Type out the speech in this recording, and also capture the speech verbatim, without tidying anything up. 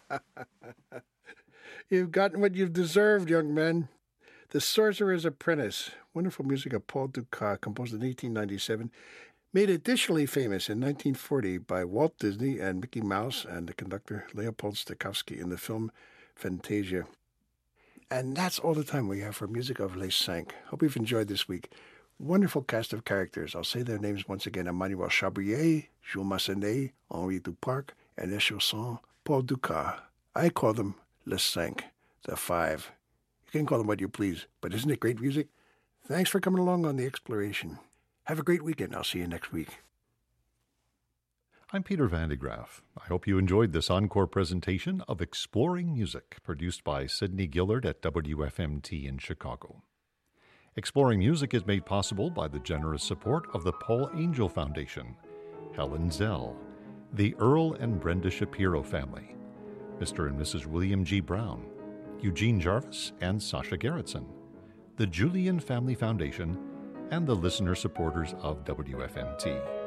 You've gotten what you've deserved, young men. The Sorcerer's Apprentice, wonderful music of Paul Dukas, composed in eighteen ninety-seven, made additionally famous in nineteen forty by Walt Disney and Mickey Mouse and the conductor Leopold Stokowski in the film Fantasia. And that's all the time we have for Music of Les Cinq. Hope you've enjoyed this week. Wonderful cast of characters. I'll say their names once again. Emmanuel Chabrier, Jules Massenet, Henri Duparc, and Chausson, Paul Dukas. I call them Les Cinq, the five. You can call them what you please, but isn't it great music? Thanks for coming along on the exploration. Have a great weekend. I'll see you next week. I'm Peter Van de Graaf. I hope you enjoyed this encore presentation of Exploring Music, produced by Sidney Gillard at W F M T in Chicago. Exploring Music is made possible by the generous support of the Paul Angel Foundation, Helen Zell, the Earl and Brenda Shapiro family, Mister and Missus William G. Brown, Eugene Jarvis and Sasha Gerritsen, the Julian Family Foundation, and the listener supporters of W F M T.